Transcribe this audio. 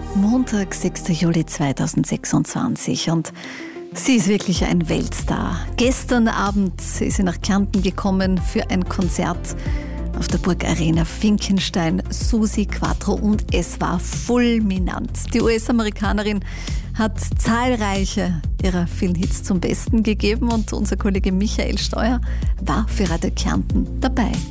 Montag, 6. Juli 2026 und sie ist wirklich ein Weltstar. Gestern Abend ist sie nach Kärnten gekommen für ein Konzert auf der Burg Arena Finkenstein, Suzi Quatro, und es war fulminant. Die US-Amerikanerin hat zahlreiche ihrer vielen Hits zum Besten gegeben und unser Kollege Michael Steuer war für Radio Kärnten dabei.